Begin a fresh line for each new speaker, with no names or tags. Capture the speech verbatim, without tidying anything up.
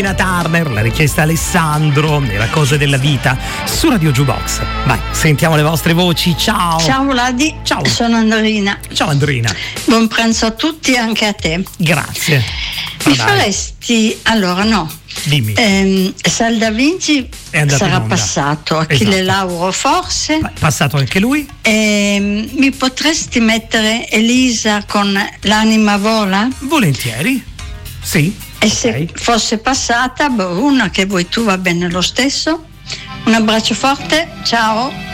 Turner, la richiesta Alessandro, le cose della vita su Radio Jukebox. Vai, sentiamo le vostre voci. Ciao.
Ciao Vladi.
Ciao.
Sono Andrina.
Ciao Andrina.
Buon pranzo a tutti e anche a te.
Grazie.
Mi faresti, allora no,
dimmi.
Ehm, Sal Da Vinci sarà passato, Achille esatto. Lauro forse.
Pa- passato anche lui.
Ehm, mi potresti mettere Elisa con L'anima vola?
Volentieri, sì.
E
okay.
Se fosse passata, boh, una che vuoi tu va bene lo stesso. Un abbraccio forte, ciao.